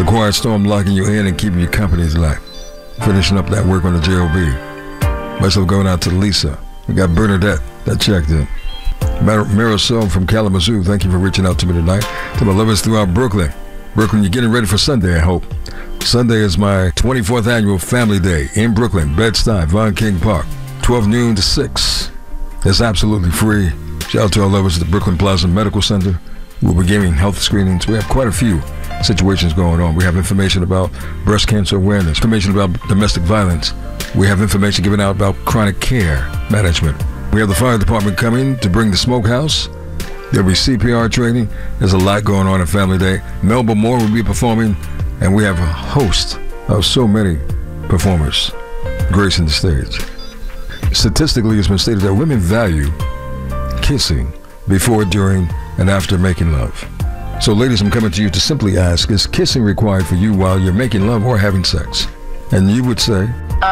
The Quiet Storm locking you in and keeping you company tonight. Finishing up that work on the JOB. Myself going out to Lisa. We got Bernadette that checked in. Marisol from Kalamazoo, thank you for reaching out to me tonight. To my lovers throughout Brooklyn. Brooklyn, you're getting ready for Sunday, I hope. Sunday is my 24th annual Family Day in Brooklyn, Bed-Stuy, Von King Park, 12 noon to 6. It's absolutely free. Shout out to our lovers at the Brooklyn Plaza Medical Center. We'll be giving health screenings. We have quite a few situations going on. We have information about breast cancer awareness, information about domestic violence. We have information given out about chronic care management. We have the fire department coming to bring the smokehouse. There'll be CPR training. There's a lot going on at Family Day. Melba Moore will be performing, and we have a host of so many performers gracing the stage. Statistically, it's been stated that women value kissing before, during, and after making love. So ladies, I'm coming to you to simply ask, is kissing required for you while you're making love or having sex? And you would say?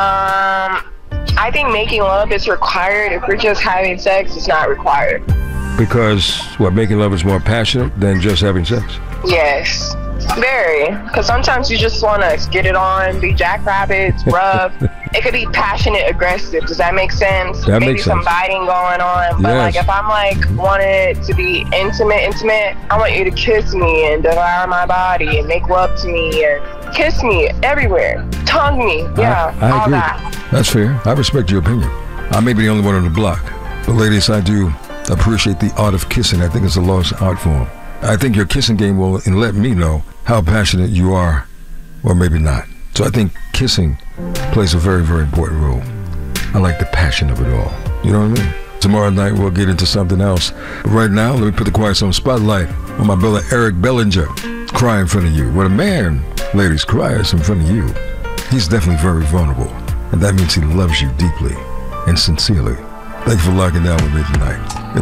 I think making love is required. If we're just having sex, it's not required. Because, what, making love is more passionate than just having sex? Yes, very. Because sometimes you just want to get it on, be jackrabbits, rub. It could be passionate, aggressive. Does that make sense? That Maybe makes some sense. biting going on. But Yes. like, if I'm like wanting it to be intimate, I want you to kiss me and devour my body and make love to me and kiss me everywhere, tongue me, yeah, I all agree. that. That's fair. I respect your opinion. I may be the only one on the block. But ladies, I do appreciate the art of kissing. I think it's a lost art form. I think your kissing game will let me know how passionate you are, or maybe not. So I think kissing plays a very, very important role. I like the passion of it all. You know what I mean? Tomorrow night we'll get into something else. But right now, let me put the Quiet Storm spotlight on my brother Eric Bellinger. Cry in front of you. When a man, ladies, cries in front of you, he's definitely very vulnerable. And that means he loves you deeply and sincerely. Thank you for locking down with me tonight.